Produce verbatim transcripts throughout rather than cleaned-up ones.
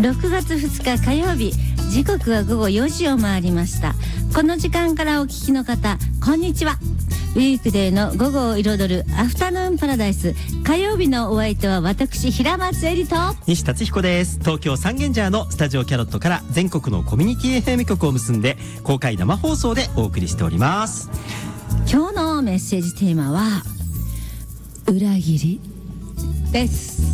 ろくがつふつか火曜日、時刻は午後よじを回りました。この時間からお聞きの方、こんにちは。ウィークデーの午後を彩るアフタヌーンパラダイス、火曜日のお相手は私平松絵里と西達彦です。東京三軒茶屋のスタジオキャロットから全国のコミュニティ エフエム 局を結んで公開生放送でお送りしております。 今日のメッセージテーマは裏切りです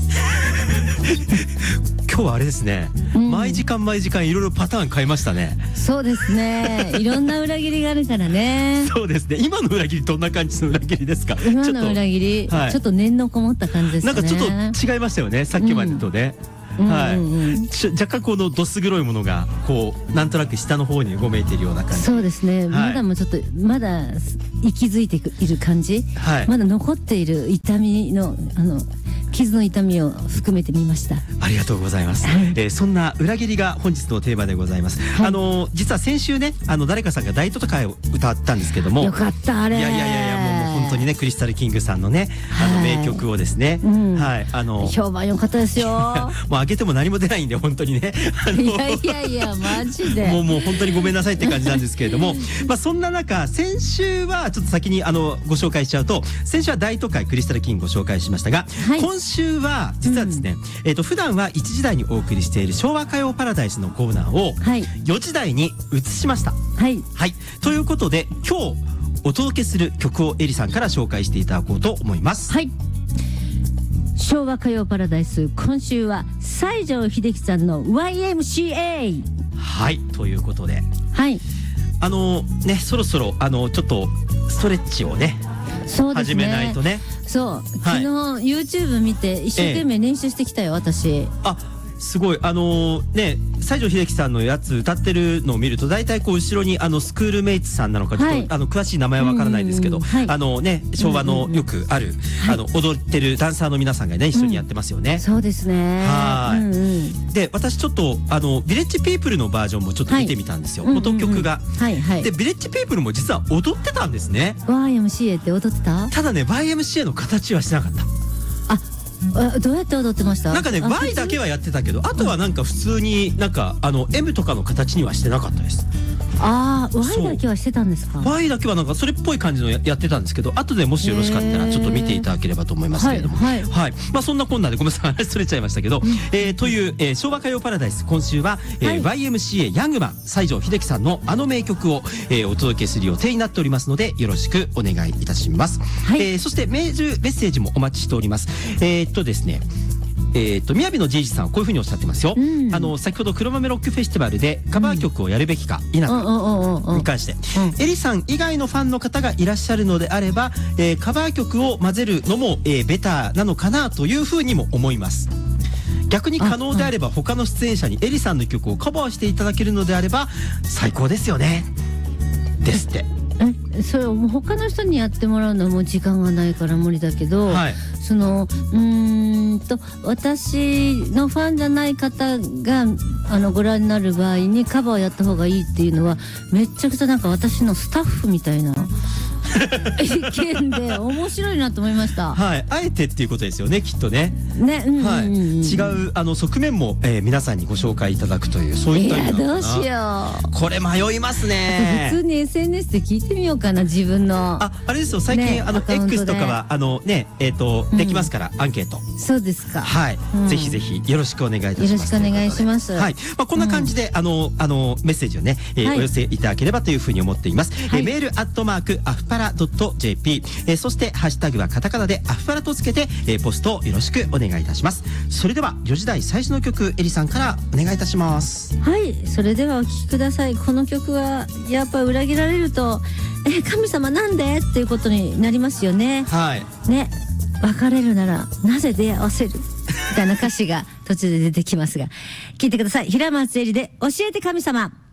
今日はあれですね、うん、毎時間毎時間いろいろパターン変えましたね。 そうですねいろんな裏切りがあるからねそうですね。今の裏切りどんな感じの裏切りですか？ 今の裏切りちょっと、はい、ちょっと念のこもった感じですね。 なんかちょっと違いましたよね、さっきまでとね、うんはいうんうんうん、若干このどす黒いものがこうなんとなく下の方にうごめいているような感じ。 そうですね、はい、まだもうちょっとまだ息づいている感じ、はい、まだ残っている痛みのあの傷の痛みを含めてみました。 ありがとうございます、はいえー、そんな裏切りが本日のテーマでございます、はい、あの実は先週ねあの誰かさんが大都会を歌ったんですけども、 よかったあれ。 いやいやいやいやもう本当にねクリスタルキングさんのねあの名曲をですね、はい、うんはい、あの評判良かったですよもう上げても何も出ないんで本当にねあのいやいやいやマジでもうもう本当にごめんなさいって感じなんですけれどもまあそんな中先週はちょっと先にあのご紹介しちゃうと、先週は大都会クリスタルキングをご紹介しましたが、はい、今週は実はですね、うんえー、と普段はいちじ台にお送りしている昭和歌謡パラダイスのコーナーをよじ台に移しました。はい、はい、ということで今日お届けする曲をエリさんから紹介していただこうと思います。 はい、昭和歌謡パラダイス、今週は西城秀樹さんの ワイエムシーエー。 はいということで、 はいあのねそろそろあのちょっとストレッチをねそうですね、 始めないとね。 そう、はい、昨日 YouTube 見て一生懸命練習してきたよ、ええ、私。あすごいあのー、ね西城秀樹さんのやつ歌ってるのを見ると大体こう後ろにあのスクールメイツさんなのかちょっと、はい、あの詳しい名前はわからないですけど、はい、あのね昭和のよくある、はい、あの踊ってるダンサーの皆さんがね一緒にやってますよね、 うん、そうですね。 はい、うんうん、で私ちょっとあのビレッジピープルのバージョンもちょっと見てみたんですよ、はい、元曲が、うんうんうんはいはい、でビレッジピープルも実は踊ってたんですね。 ワイエムシーエー って踊ってた？ ただね ワイエムシーエー の形はしてなかった。 あどうやって踊ってました？ なんかね Y だけはやってたけど、あとはなんか普通になんかあの エム とかの形にはしてなかったです。 ああ Y だけはしてたんですか？ Y だけはなんかそれっぽい感じの や, やってたんですけど、後でもしよろしかったらちょっと見ていただければと思いますけれども、はいはいはい、まあそんなこんなでごめんなさい話それちゃいましたけど、うん、えー、という、えー、昭和歌謡パラダイス、今週は、えーはい、ワイエムシーエー ヤングマン西城秀樹さんのあの名曲を、えー、お届けする予定になっておりますのでよろしくお願いいたします、はいえー、そしてメールメッセージもお待ちしております。えー、っとですねえー、と宮城のじいじさんはこういうふうにおっしゃってますよ、うん、あの先ほど黒豆ロックフェスティバルでカバー曲をやるべきか否かに関して、うん、エリさん以外のファンの方がいらっしゃるのであれば、えー、カバー曲を混ぜるのも、えー、ベターなのかなというふうにも思います。逆に可能であれば他の出演者にエリさんの曲をカバーしていただけるのであれば最高ですよねですって。 えそれもう他の人にやってもらうのはもう時間がないから無理だけど、はい、そのうーんと私のファンじゃない方があのご覧になる場合にカバーをやった方がいいっていうのはめちゃくちゃなんか私のスタッフみたいな意見で面白いなと思いました。 はい、あえてっていうことですよねきっとね。 ね、うんうんうん、 はい、違うあの側面も、えー、皆さんにご紹介いただくというそういった意味なのかな。 いやどうしよう。これ迷いますね。 普通に エスエヌエス で聞いてみようかな自分の。 あ、あれですよ最近、ね、あの X とかはあのねえっ、ー、と、うん、できますからアンケート。 そうですか。 はい、うん、ぜひぜひよろしくお願いいたします。 よろしくお願いします。 はい、まあこんな感じで、うん、あのあのメッセージをね、えーはい、お寄せいただければというふうに思っています。はい、えー、メールアットマークアフパラドット ジェーピー、えー、そしてハッシュタグはカタカナでアフパラとつけて、えー、ポストをよろしくお願いいたします。それではよじ台最初の曲エリさんからお願いいたします。 はい、それではお聴きください。この曲はやっぱ裏切られるとえ神様なんでっていうことになりますよね。 はいね、別れるならなぜ出会わせるみたいな歌詞が途中で出てきますが聞いてください。平松絵里で教えて神様。